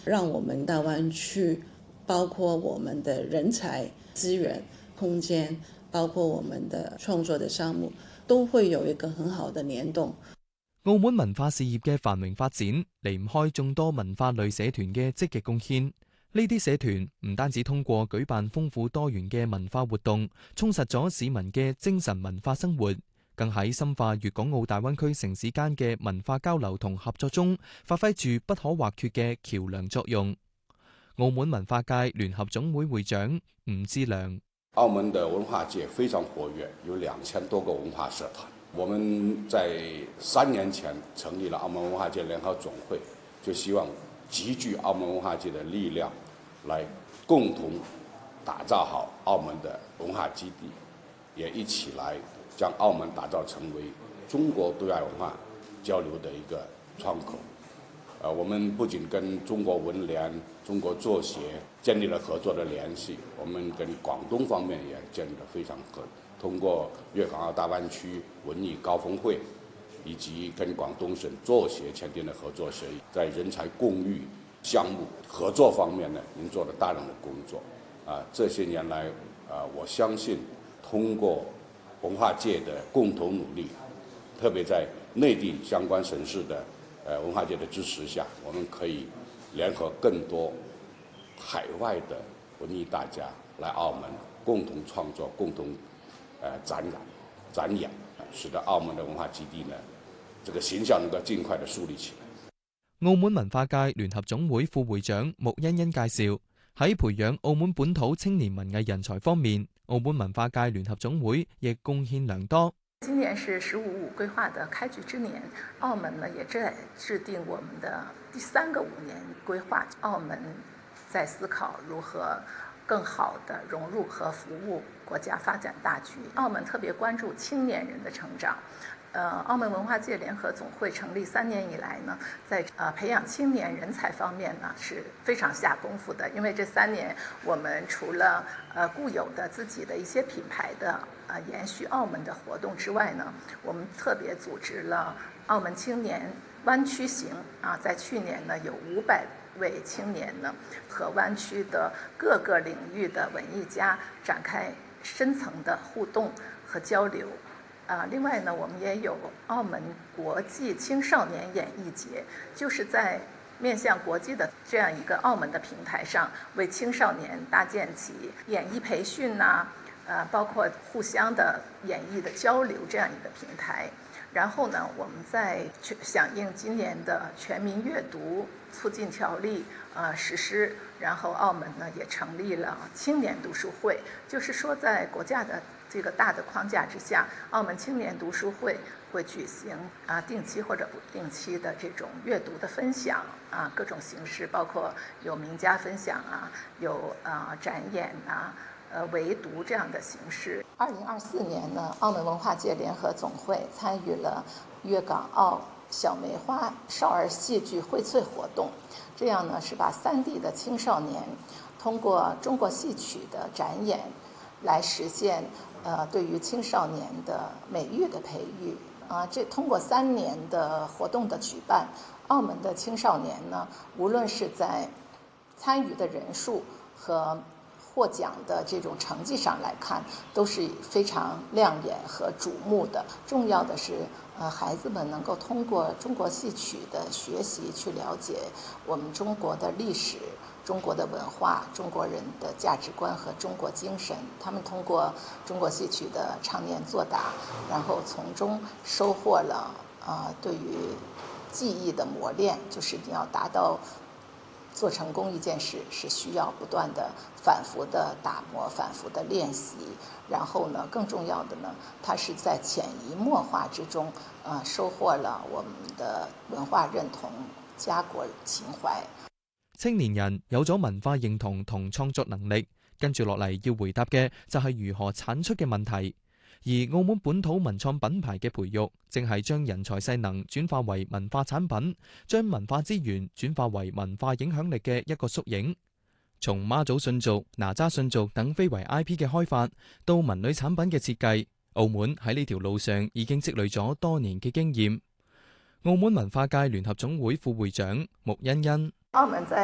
讓我們大灣區包括我們的人才資源空間，包括我們的創作的項目，都會有一個很好的聯動。 澳門文化事業嘅繁榮發展，離唔開眾多文化類社團嘅積極貢獻。呢啲社團唔單止通過舉辦豐富多元嘅文化活動，充實咗市民嘅精神文化生活，更喺深化粵港澳大灣區城市間嘅文化交流同合作中，發揮住不可或缺嘅橋樑作用。澳門文化界聯合總會會長吳志良： 澳門的文化界非常活躍，有2000多個文化社團。我們在3年前成立了澳門文化界聯合總會，就希望集聚澳門文化界的力量，來共同打造好澳門的文化基地，也一起來將澳門打造成為中國對外文化交流的一個窗口。我們不僅跟中國文聯、中國作協建立了合作的聯繫，我們跟廣東方面也建立了非常通過粵港澳大灣區文藝高峰會，以及跟廣東省作協簽訂了合作協議，在人才共育項目合作方面呢，已經做了大量的工作。這些年來，我相信通過文化界的共同努力，特別在內地相關省市的文化界的支持下，我們可以聯合更多海外的文藝大家來澳門共同創作、共同展演，使得澳門的文化基地呢，這個形象能夠盡快的樹立起來。 澳門文化界聯合總會副會長穆欣欣介紹，喺培養澳門本土青年文藝人才方面，澳門文化界聯合總會亦貢獻良多。 今年是15+5規劃的開局之年，澳門呢也在制定我們的第3個5年規劃。澳門在思考如何更好地融入和服務國家發展大局。澳門特別關注青年人的成長。澳門文化界聯合總會成立3年以來呢，在培養青年人才方面呢是非常下功夫的。因為這3年，我們除了固有的自己的一些品牌的延續澳門的活動之外呢，我們特別組織了澳門青年灣區行在去年呢有500位青年呢和灣區的各個領域的文藝家展開深層的互動和交流。另外呢，我們也有澳門國際青少年演藝節，就是在面向國際的這樣一個澳門的平台上，為青少年搭建起演藝培訓包括互相的演藝的交流這樣一個平台。然後呢，我們在響應今年的全民閱讀促進條例實施，然後澳門呢也成立了青年讀書會，就是說在國家的這個大的框架之下，澳門青年讀書會會舉行定期或者不定期的這種閱讀的分享各種形式，包括有名家分享有展演圍讀這樣的形式。2024年呢，澳門文化界聯合總會參與了粵港澳小梅花少兒戲劇薈萃活動，這樣呢是把3地的青少年通過中國戲曲的展演來實現對於青少年的美育的培育這通過3年的活動的舉辦，澳門的青少年呢，無論是在參與的人數和獲獎的這種成績上來看，都是非常亮眼和矚目的。重要的是，孩子們能夠通過中國戲曲的學習，去了解我們中國的歷史、中國的文化、中國人的價值觀和中國精神。他們通過中國戲曲的唱念作打，然後從中收穫了對於技藝的磨練，就是你要達到做成功一件事是需要不斷的反覆的打磨、反覆的練習，然後呢，更重要的呢，它是在潛移默化之中收穫了我們的文化認同、家國情懷。 青年人有咗文化認同同創作能力，跟住落嚟要回答嘅就係如何產出嘅問題。而澳門本土文創品牌嘅培育，正係將人才勢能轉化為文化產品，將文化資源轉化為文化影響力嘅一個縮影。從媽祖信族、哪吒信族等非遺 IP 嘅開發，到文旅產品嘅設計，澳門喺呢條路上已經積累咗多年嘅經驗。澳門文化界聯合總會副會長穆欣欣： 澳門在